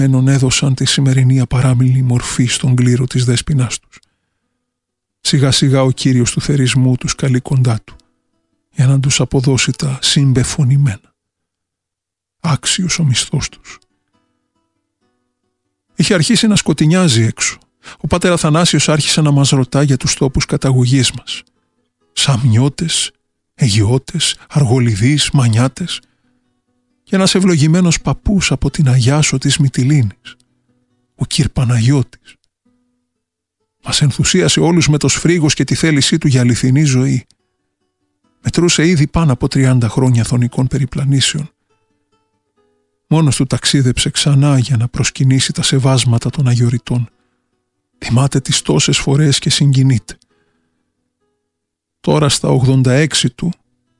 έδωσαν τη σημερινή απαράμιλη μορφή στον κλήρο της δέσποινάς τους. Σιγά σιγά ο Κύριος του θερισμού τους καλεί κοντά του για να τους αποδώσει τα συμπεφωνημένα. Άξιος ο μισθός τους. Είχε αρχίσει να σκοτεινιάζει έξω. Ο πατέρα Αθανάσιος άρχισε να μας ρωτά για τους τόπους καταγωγής μας. Σαμιώτες, Αιγιώτες, Αργολιδείς, Μανιάτες και ένας ευλογημένος παππούς από την Αγιάσο της Μυτιλήνης, ο κυρ Παναγιώτης. Μας ενθουσίασε όλους με το σφρίγος και τη θέλησή του για αληθινή ζωή. Μετρούσε ήδη πάνω από 30 χρόνια θονικών περιπλανήσεων. Μόνος του ταξίδεψε ξανά για να προσκυνήσει τα σεβάσματα των αγιοριτών. Θυμάται τις τόσες φορές και συγκινείται. Τώρα στα 86 του,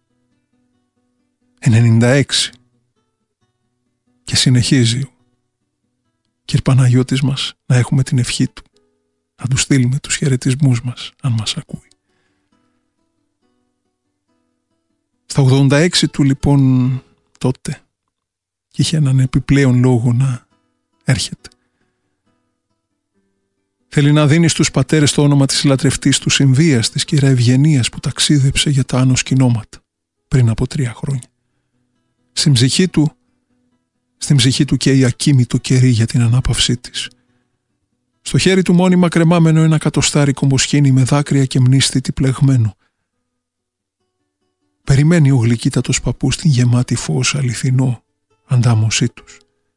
96 και συνεχίζει ο κυρ Παναγιώτης μας να έχουμε την ευχή του, να του στείλουμε τους χαιρετισμούς μας αν μας ακούει. Στα 86 του λοιπόν τότε και είχε έναν επιπλέον λόγο να έρχεται. Θέλει να δίνει στους πατέρες το όνομα της λατρευτής του Συμβίας, της κυρα Ευγενίας που ταξίδεψε για τα άνω σκηνώματα πριν από 3 χρόνια. Στην ψυχή του και η ακίμητο κερί για την ανάπαυσή της. Στο χέρι του μόνιμα κρεμάμενο ένα κατοστάρικο μοσχήνι με δάκρυα και μνήσθητη πλεγμένο. Περιμένει ο γλυκύτατος παππούς την γεμάτη φως αληθινό αντάμωσή τους.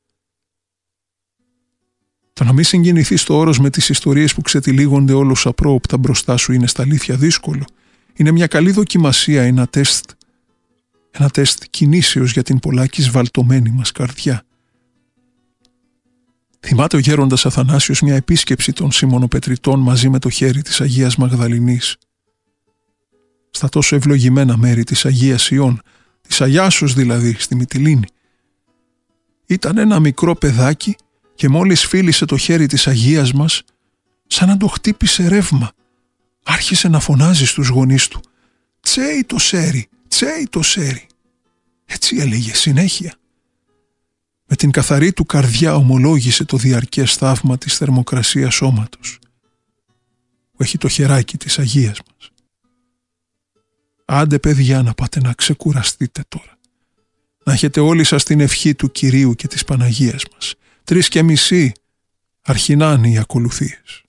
Το να μην συγκινηθείς στο όρος με τις ιστορίες που ξετυλίγονται όλους απρόοπτα μπροστά σου είναι στα αλήθεια δύσκολο. Είναι μια καλή δοκιμασία, ένα τεστ κινήσεως για την πολλάκις βαλτωμένη μας καρδιά. Θυμάται ο γέροντας Αθανάσιος μια επίσκεψη των Σιμωνοπετριτών μαζί με το χέρι της Αγίας Μαγδαληνής. Στα τόσο ευλογημένα μέρη της Αγίας Ιών, της Αγιάσος δηλαδή, στη Μυτιλήνη. Ήταν ένα μικρό παιδάκι και μόλις φίλησε το χέρι της Αγίας μας, σαν να το χτύπησε ρεύμα, άρχισε να φωνάζει στους γονείς του «Τσέι το σέρι, τσέι το σέρι». Έτσι έλεγε συνέχεια. Με την καθαρή του καρδιά ομολόγησε το διαρκές θαύμα της θερμοκρασίας σώματος που έχει το χεράκι της Αγίας μας. Άντε παιδιά να πάτε να ξεκουραστείτε τώρα. Να έχετε όλοι σας την ευχή του Κυρίου και της Παναγίας μας. 3:30 αρχινάνε οι ακολουθίες.